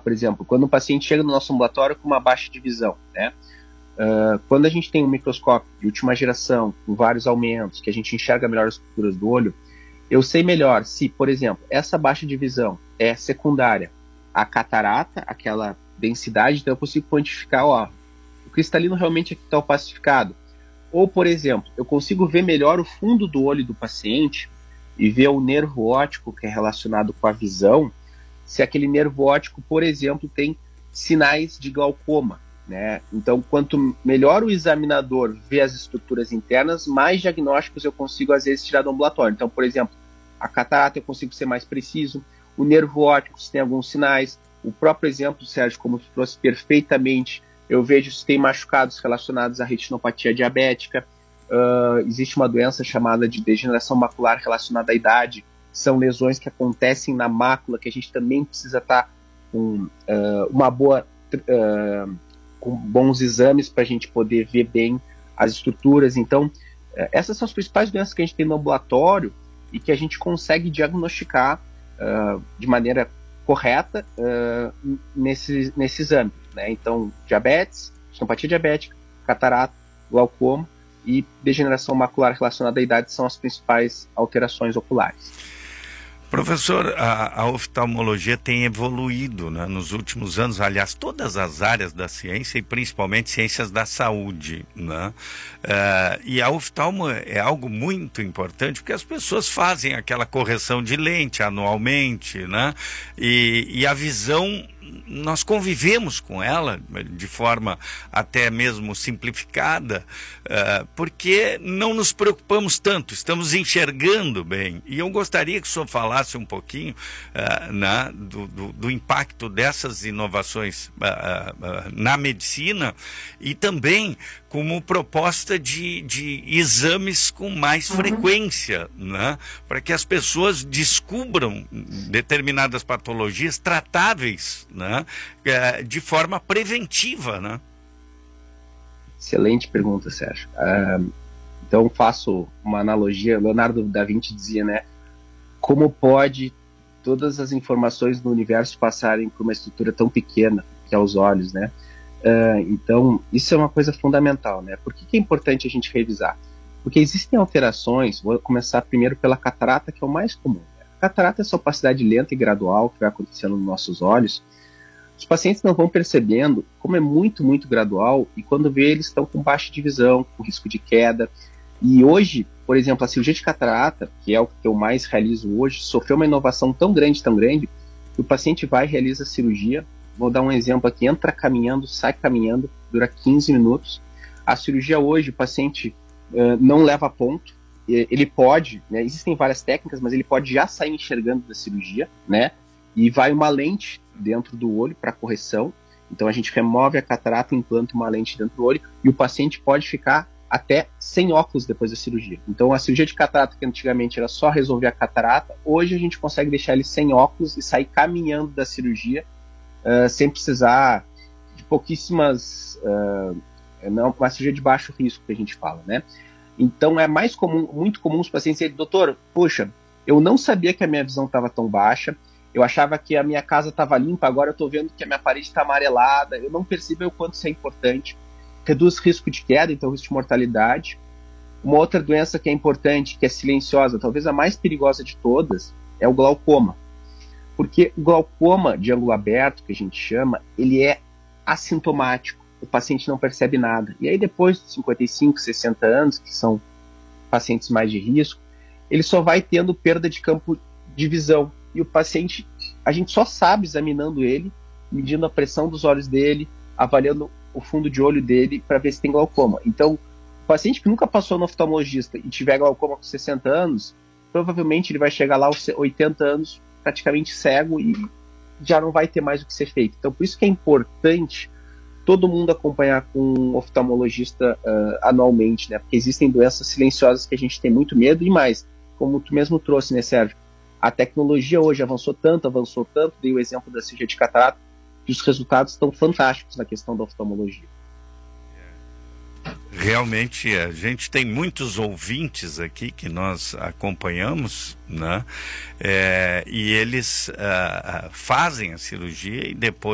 por exemplo, quando o paciente chega no nosso ambulatório com uma baixa de visão, né? Quando a gente tem um microscópio de última geração, com vários aumentos, que a gente enxerga melhor as estruturas do olho, eu sei melhor se, por exemplo, essa baixa de visão é secundária à catarata, aquela densidade, então eu consigo quantificar, ó, o cristalino realmente aqui está opacificado. Ou, por exemplo, eu consigo ver melhor o fundo do olho do paciente e ver o nervo óptico que é relacionado com a visão, se aquele nervo óptico, por exemplo, tem sinais de glaucoma, né? Então, quanto melhor o examinador vê as estruturas internas, mais diagnósticos eu consigo, às vezes, tirar do ambulatório. Então, por exemplo, a catarata eu consigo ser mais preciso, o nervo óptico se tem alguns sinais, o próprio exemplo, Sérgio, como tu trouxe perfeitamente, eu vejo se tem machucados relacionados à retinopatia diabética, existe uma doença chamada de degeneração macular relacionada à idade, são lesões que acontecem na mácula, que a gente também precisa estar com uma boa... com bons exames para a gente poder ver bem as estruturas. Então, essas são as principais doenças que a gente tem no ambulatório e que a gente consegue diagnosticar de maneira correta nesse exame, né? Então, diabetes, retinopatia diabética, catarata, glaucoma e degeneração macular relacionada à idade são as principais alterações oculares. Professor, a oftalmologia tem evoluído, né, nos últimos anos, aliás, todas as áreas da ciência e principalmente ciências da saúde, né? E a oftalmo é algo muito importante porque as pessoas fazem aquela correção de lente anualmente, né? E a visão, nós convivemos com ela de forma até mesmo simplificada, porque não nos preocupamos tanto, estamos enxergando bem. E eu gostaria que o senhor falasse um pouquinho do impacto dessas inovações na medicina e também como proposta de exames com mais frequência, né? Para que as pessoas descubram determinadas patologias tratáveis, né? De forma preventiva, né? Excelente pergunta, Sérgio. Então faço uma analogia. Leonardo da Vinci dizia, né? Como pode todas as informações do universo passarem por uma estrutura tão pequena que é os olhos, né? Então, isso é uma coisa fundamental, né? Por que é importante a gente revisar? Porque existem alterações, vou começar primeiro pela catarata, que é o mais comum. A catarata é essa opacidade lenta e gradual que vai acontecendo nos nossos olhos. Os pacientes não vão percebendo como é muito, muito gradual, e quando vê, eles estão com baixa de visão, com risco de queda. E hoje, por exemplo, a cirurgia de catarata, que é o que eu mais realizo hoje, sofreu uma inovação tão grande, que o paciente vai e realiza a cirurgia. Vou dar um exemplo aqui, entra caminhando, sai caminhando, dura 15 minutos. A cirurgia hoje, o paciente não leva ponto, ele pode, né, existem várias técnicas, mas ele pode já sair enxergando da cirurgia, né, e vai uma lente dentro do olho para correção. Então a gente remove a catarata, implanta uma lente dentro do olho, e o paciente pode ficar até sem óculos depois da cirurgia. Então a cirurgia de catarata, que antigamente era só resolver a catarata, hoje a gente consegue deixar ele sem óculos e sair caminhando da cirurgia, sem precisar de pouquíssimas, não, uma cirurgia de baixo risco que a gente fala, né? Então é mais comum, muito comum os pacientes dizerem, doutor, poxa, eu não sabia que a minha visão estava tão baixa, eu achava que a minha casa estava limpa, agora eu estou vendo que a minha parede está amarelada, eu não percebo o quanto isso é importante. Reduz risco de queda, então risco de mortalidade. Uma outra doença que é importante, que é silenciosa, talvez a mais perigosa de todas, é o glaucoma. Porque o glaucoma de ângulo aberto, que a gente chama, ele é assintomático. O paciente não percebe nada. E aí depois de 55, 60 anos, que são pacientes mais de risco, ele só vai tendo perda de campo de visão. E o paciente, a gente só sabe examinando ele, medindo a pressão dos olhos dele, avaliando o fundo de olho dele para ver se tem glaucoma. Então, o paciente que nunca passou no oftalmologista e tiver glaucoma com 60 anos, provavelmente ele vai chegar lá aos 80 anos praticamente cego e já não vai ter mais o que ser feito. Então, por isso que é importante todo mundo acompanhar com um oftalmologista anualmente, né? Porque existem doenças silenciosas que a gente tem muito medo e mais, como tu mesmo trouxe, né, Sérgio? A tecnologia hoje avançou tanto, dei o exemplo da cirurgia de catarata, que os resultados estão fantásticos na questão da oftalmologia. Realmente, a gente tem muitos ouvintes aqui que nós acompanhamos, né? E eles fazem a cirurgia e depois